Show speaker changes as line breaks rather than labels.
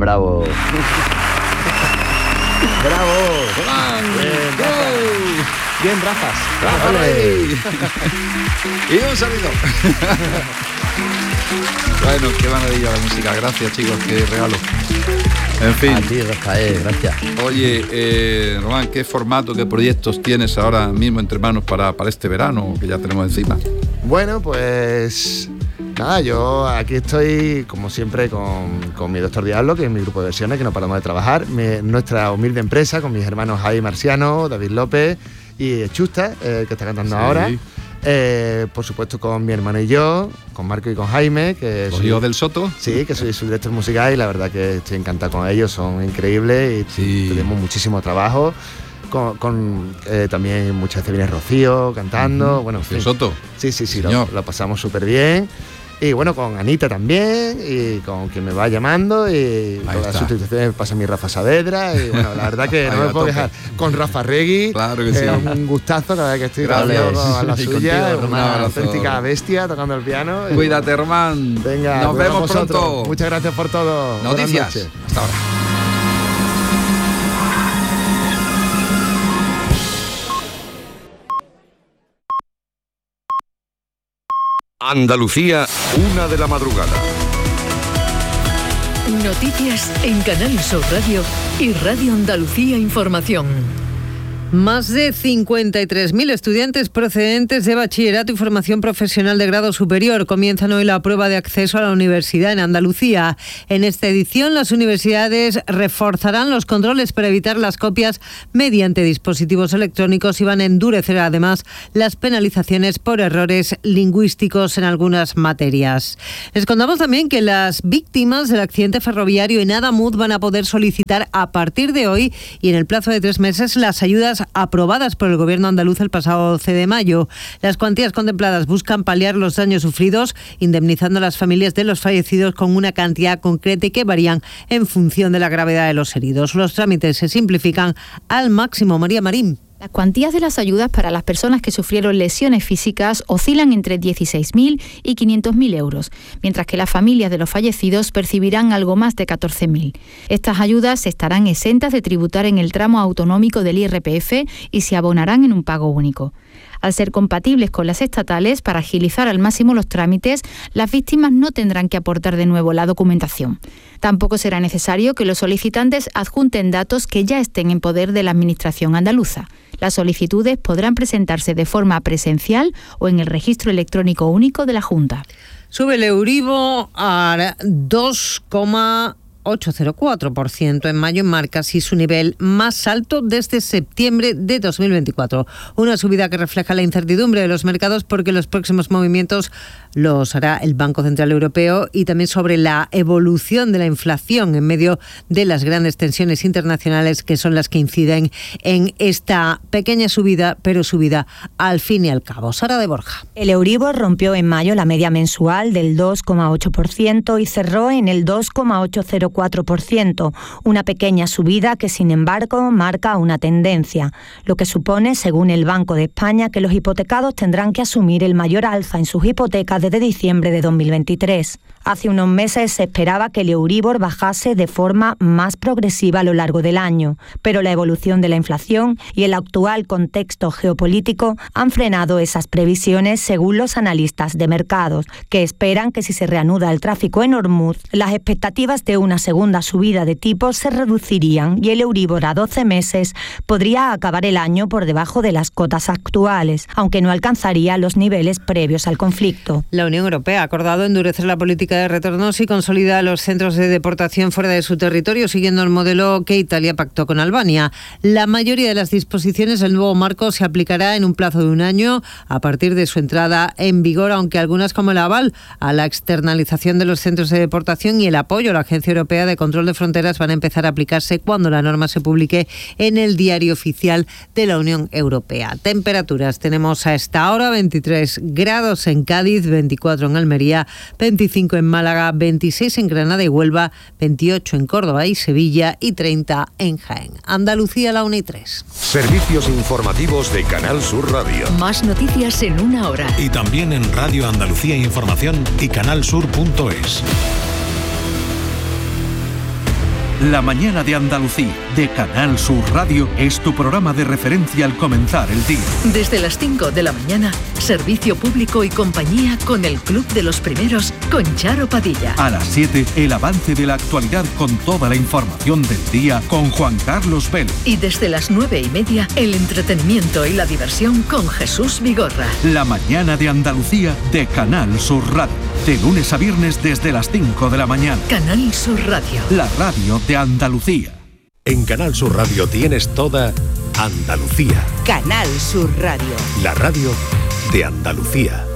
Bravo.
¡Bravo!
Bien, Rafas.
Y un saludo. Bueno, qué maravilla la música. Gracias, chicos, qué regalo. En fin.
A ti, Rafael, gracias.
Oye, Román, ¿qué formato, qué proyectos tienes ahora mismo entre manos para este verano que ya tenemos encima?
Bueno, pues nada, yo aquí estoy, como siempre, con mi Doctor Diablo, que es mi grupo de versiones, que no paramos de trabajar. Nuestra humilde empresa, con mis hermanos Javi Marciano, David López y Chusta, que está cantando ahora. Por supuesto, con mi hermano y yo, con Marco y con Jaime, que
¿Los hijos del Soto?
Sí, que soy su director musical y la verdad que estoy encantado con ellos, son increíbles y tenemos muchísimo trabajo. También muchas veces viene Rocío cantando. Bueno,
Rocío Soto.
Sí, lo pasamos súper bien. Y bueno, con Anita también, y con quien me va llamando, y con las sustituciones pasa mi Rafa Saavedra, y bueno, la verdad que no me puedo quejar. Con Rafa Regui,
claro que sí.
Un gustazo cada vez que estoy grabando a la suya,
contigo,
una auténtica bestia tocando el piano.
Cuídate, Román.
Venga,
nos vemos pronto.
Muchas gracias por todo.
Noticias. Hasta ahora.
Andalucía, 1:00 a.m.
Noticias en Canal Sur Radio y Radio Andalucía Información.
Más de 53.000 estudiantes procedentes de bachillerato y formación profesional de grado superior comienzan hoy la prueba de acceso a la universidad en Andalucía. En esta edición, las universidades reforzarán los controles para evitar las copias mediante dispositivos electrónicos y van a endurecer además las penalizaciones por errores lingüísticos en algunas materias. Les contamos también que las víctimas del accidente ferroviario en Adamuz van a poder solicitar a partir de hoy y en el plazo de 3 meses las ayudas aprobadas por el Gobierno andaluz el pasado 12 de mayo. Las cuantías contempladas buscan paliar los daños sufridos, indemnizando a las familias de los fallecidos con una cantidad concreta y que varían en función de la gravedad de los heridos. Los trámites se simplifican al máximo. María Marín.
Las cuantías de las ayudas para las personas que sufrieron lesiones físicas oscilan entre 16.000 y 500.000 euros, mientras que las familias de los fallecidos percibirán algo más de 14.000. Estas ayudas estarán exentas de tributar en el tramo autonómico del IRPF y se abonarán en un pago único. Al ser compatibles con las estatales, para agilizar al máximo los trámites, las víctimas no tendrán que aportar de nuevo la documentación. Tampoco será necesario que los solicitantes adjunten datos que ya estén en poder de la Administración andaluza. Las solicitudes podrán presentarse de forma presencial o en el registro electrónico único de la Junta.
Sube el Euribor a 2,804% en mayo, marca así su nivel más alto desde septiembre de 2024. Una subida que refleja la incertidumbre de los mercados porque los próximos movimientos los hará el Banco Central Europeo y también sobre la evolución de la inflación en medio de las grandes tensiones internacionales que son las que inciden en esta pequeña subida, pero subida al fin y al cabo. Sara de Borja.
El Euribor rompió en mayo la media mensual del 2,8% y cerró en el 2,804%, una pequeña subida que sin embargo marca una tendencia, lo que supone, según el Banco de España, que los hipotecados tendrán que asumir el mayor alza en sus hipotecas desde diciembre de 2023. Hace unos meses se esperaba que el Euribor bajase de forma más progresiva a lo largo del año, pero la evolución de la inflación y el actual contexto geopolítico han frenado esas previsiones según los analistas de mercados, que esperan que si se reanuda el tráfico en Hormuz, las expectativas de una segunda subida de tipos se reducirían y el Euribor a 12 meses podría acabar el año por debajo de las cotas actuales, aunque no alcanzaría los niveles previos al conflicto.
La Unión Europea ha acordado endurecer la política de retornos y consolida los centros de deportación fuera de su territorio, siguiendo el modelo que Italia pactó con Albania. La mayoría de las disposiciones del nuevo marco se aplicará en un plazo de 1 año a partir de su entrada en vigor, aunque algunas, como el aval a la externalización de los centros de deportación y el apoyo a la Agencia Europea de Control de Fronteras, van a empezar a aplicarse cuando la norma se publique en el Diario Oficial de la Unión Europea. Temperaturas tenemos a esta hora: 23 grados en Cádiz, 24 en Almería, 25 en Málaga, 26 en Granada y Huelva, 28 en Córdoba y Sevilla y 30 en Jaén. Andalucía, la 1:03.
Servicios informativos de Canal Sur Radio.
Más noticias en 1 hora.
Y también en Radio Andalucía Información y canalsur.es.
La mañana de Andalucía, de Canal Sur Radio, es tu programa de referencia al comenzar el día.
Desde las 5 de la mañana, servicio público y compañía con el Club de los Primeros, con Charo Padilla.
A las 7, el avance de la actualidad con toda la información del día con Juan Carlos Vélez.
Y desde las 9:30, el entretenimiento y la diversión con Jesús Vigorra.
La mañana de Andalucía, de Canal Sur Radio. De lunes a viernes desde las 5 de la mañana.
Canal Sur Radio.
La radio de Andalucía.
En Canal Sur Radio tienes toda Andalucía.
Canal Sur Radio.
La radio de Andalucía.